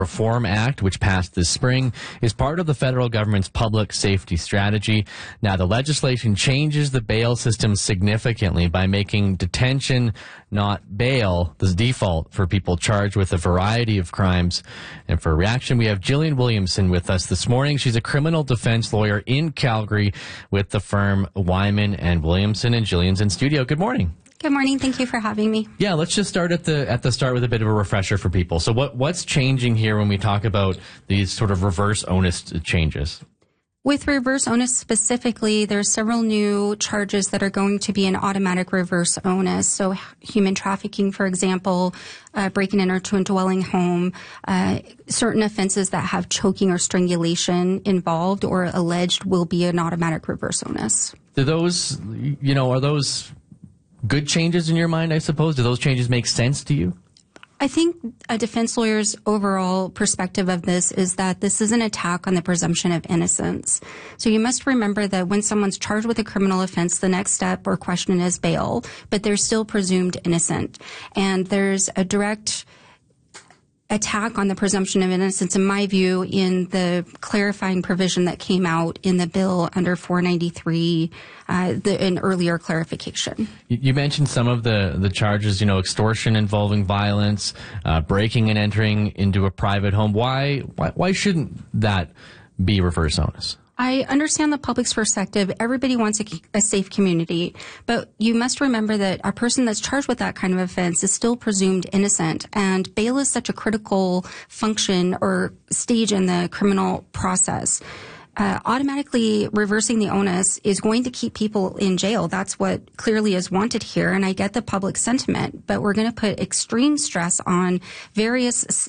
Reform Act, which passed this spring, is part of the federal government's public safety strategy. Now, the legislation changes the bail system significantly by making detention, not bail, the default for people charged with a variety of crimes. And for a reaction, we have Jillian Williamson with us this morning. She's a criminal defense lawyer in Calgary with the firm Wyman and Williamson, and Jillian's in studio. Good morning. Good morning. Thank you for having me. Yeah, let's just start at the start with a bit of a refresher for people. So what's changing here when we talk about these sort of reverse onus changes? With reverse onus specifically, there's several new charges that are going to be an automatic reverse onus. So human trafficking, for example, breaking into a dwelling home, certain offenses that have choking or strangulation involved or alleged will be an automatic reverse onus. Do those, are those good changes in your mind, I suppose? Do those changes make sense to you? I think a defense lawyer's overall perspective of this is that this is an attack on the presumption of innocence. So you must remember that when someone's charged with a criminal offense, the next step or question is bail, but they're still presumed innocent. And there's a direct attack on the presumption of innocence, in my view, in the clarifying provision that came out in the bill under 493, an earlier clarification. You mentioned some of the charges, extortion involving violence, breaking and entering into a private home. Why shouldn't that be reverse onus? I understand the public's perspective. Everybody wants a safe community, but you must remember that a person that's charged with that kind of offense is still presumed innocent, and bail is such a critical function or stage in the criminal process. Automatically reversing the onus is going to keep people in jail. That's what clearly is wanted here, and I get the public sentiment, but we're going to put extreme stress on various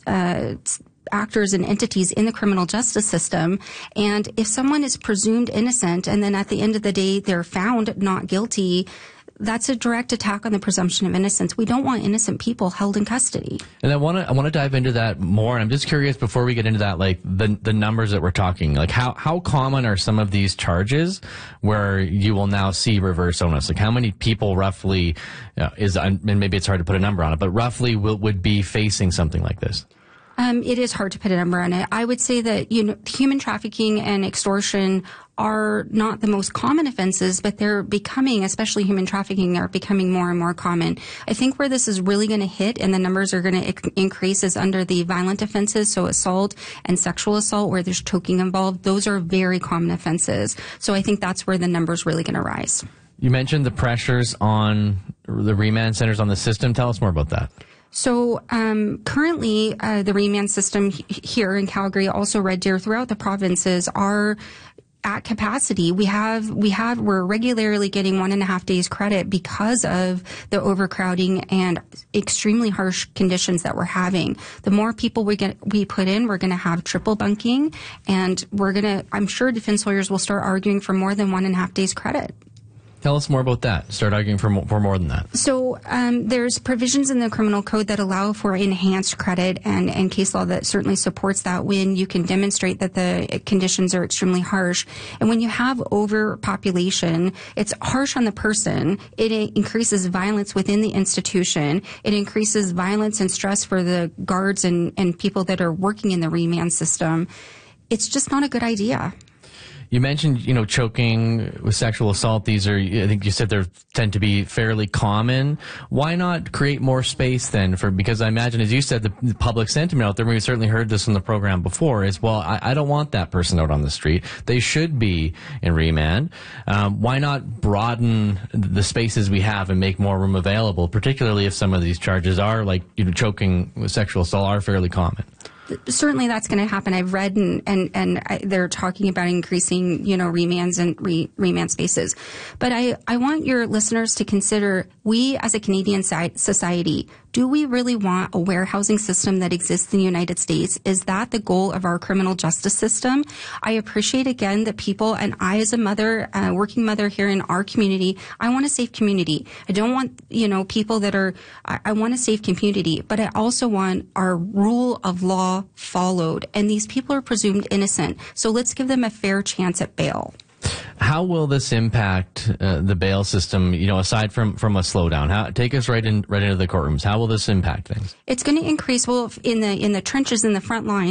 actors and entities in the criminal justice system. And if someone is presumed innocent and then at the end of the day they're found not guilty, that's a direct attack on the presumption of innocence. We don't want innocent people held in custody. And I want to dive into that more. I'm just curious, before we get into that, like the numbers that we're talking, like how common are some of these charges where you will now see reverse onus? Like how many people roughly and maybe it's hard to put a number on it, but roughly would be facing something like this? It is hard to put a number on it. I would say that, human trafficking and extortion are not the most common offenses, but they're becoming, especially human trafficking, are becoming more and more common. I think where this is really going to hit and the numbers are going to increase is under the violent offenses, so assault and sexual assault, where there's choking involved. Those are very common offenses. So I think that's where the number's really going to rise. You mentioned the pressures on the remand centers on the system. Tell us more about that. So currently, the remand system here in Calgary, also Red Deer, throughout the provinces are at capacity. We're regularly getting 1.5 days credit because of the overcrowding and extremely harsh conditions that we're having. The more people we put in, we're going to have triple bunking, and I'm sure defense lawyers will start arguing for more than 1.5 days credit. Tell us more about that. Start arguing for more than that. So there's provisions in the criminal code that allow for enhanced credit and case law that certainly supports that when you can demonstrate that the conditions are extremely harsh. And when you have overpopulation, it's harsh on the person. It increases violence within the institution. It increases violence and stress for the guards and people that are working in the remand system. It's just not a good idea. You mentioned, choking with sexual assault. These are, I think you said they tend to be fairly common. Why not create more space then because I imagine, as you said, the public sentiment out there, we've certainly heard this on the program before, is, well, I don't want that person out on the street. They should be in remand. Why not broaden the spaces we have and make more room available, particularly if some of these charges are like, choking with sexual assault are fairly common? Certainly that's going to happen. I've read and they're talking about increasing, remands and remand spaces. But I want your listeners to consider, we as a Canadian society, do we really want a warehousing system that exists in the United States? Is that the goal of our criminal justice system? I appreciate, again, that people, and I as a mother, working mother here in our community, I want a safe community. I don't want, people that are, I want a safe community, but I also want our rule of law followed. And these people are presumed innocent. So let's give them a fair chance at bail. How will this impact the bail system? Aside from a slowdown, take us right into the courtrooms. How will this impact things? It's going to increase. Well, in the trenches in the front line.